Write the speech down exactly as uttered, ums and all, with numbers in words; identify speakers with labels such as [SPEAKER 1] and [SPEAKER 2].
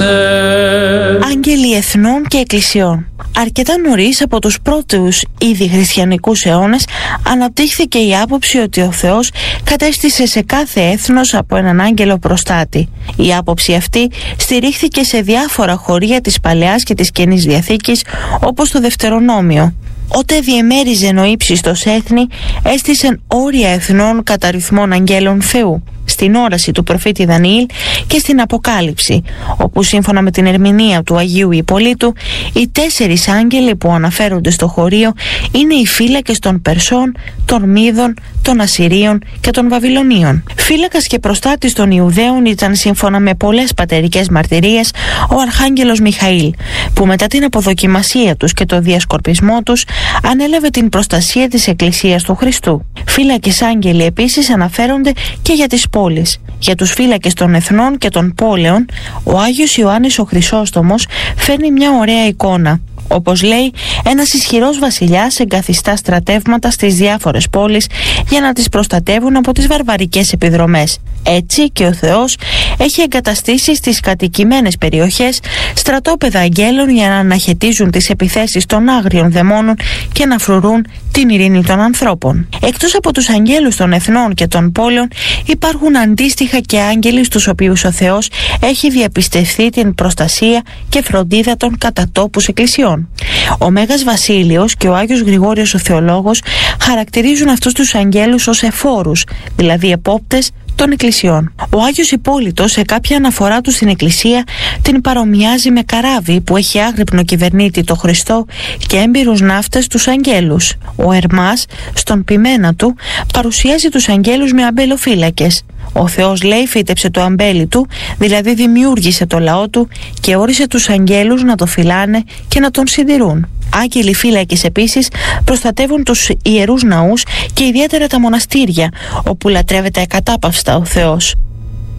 [SPEAKER 1] Άγγελοι εθνών και εκκλησιών. Αρκετά νωρίς, από τους πρώτους ήδη χριστιανικούς αιώνες, αναπτύχθηκε η άποψη ότι ο Θεός κατέστησε σε κάθε έθνος από έναν άγγελο προστάτη. Η άποψη αυτή στηρίχθηκε σε διάφορα χωρία της Παλαιάς και της Καινής Διαθήκης, όπως το Δευτερονόμιο. Ότε διεμέριζεν ο ύψιστος έθνη, έστησεν όρια εθνών κατά αριθμών αγγέλων Θεού. Στην όραση του προφήτη Δανιήλ και στην Αποκάλυψη, όπου σύμφωνα με την ερμηνεία του Αγίου Ιππολίτου, οι τέσσερις άγγελοι που αναφέρονται στο χωρίο είναι οι φύλακες των Περσών, των Μίδων, των Ασσυρίων και των Βαβυλωνίων. Φύλακας και προστάτης των Ιουδαίων ήταν, σύμφωνα με πολλές πατερικές μαρτυρίες, ο Αρχάγγελος Μιχαήλ, που μετά την αποδοκιμασία τους και το διασκορπισμό τους ανέλαβε την προστασία της Εκκλησίας του Χριστού. Φύλακες άγγελοι επίσης αναφέρονται και για τις πόλεις. Για τους φύλακες των εθνών και των πόλεων, ο Άγιος Ιωάννης ο Χρυσόστομος φέρνει μια ωραία εικόνα. Όπως λέει, ένας ισχυρός βασιλιάς εγκαθιστά στρατεύματα στις διάφορες πόλεις για να τις προστατεύουν από τις βαρβαρικές επιδρομές. Έτσι και ο Θεός έχει εγκαταστήσει στις κατοικημένες περιοχές στρατόπεδα αγγέλων για να αναχαιτίζουν τις επιθέσεις των άγριων δαιμόνων και να φρουρούν την ειρήνη των ανθρώπων. Εκτός από τους αγγέλους των εθνών και των πόλεων, υπάρχουν αντίστοιχα και άγγελοι στους οποίους ο Θεός έχει διαπιστευθεί την προστασία και φροντίδα των κατατόπους εκκλησιών. Ο Μέγας Βασίλειος και ο Άγιος Γρηγόριος ο Θεολόγος χαρακτηρίζουν αυτούς τους αγγέλους ως εφόρους, δηλαδή επόπτες των εκκλησιών. Ο Άγιος Υπόλυτος, σε κάποια αναφορά του στην εκκλησία, την παρομοιάζει με καράβι που έχει άγρυπνο κυβερνήτη το Χριστό και έμπειρους ναύτες τους αγγέλους. Ο Ερμάς, στον ποιμένα του, παρουσιάζει τους αγγέλους με αμπελοφύλακες. Ο Θεός, λέει, φύτεψε το αμπέλι του, δηλαδή δημιούργησε το λαό του και όρισε τους αγγέλους να το φυλάνε και να τον συντηρούν. Άγγελοι φύλακες επίσης προστατεύουν τους ιερούς ναούς και ιδιαίτερα τα μοναστήρια, όπου λατρεύεται ακατάπαυστα ο Θεός.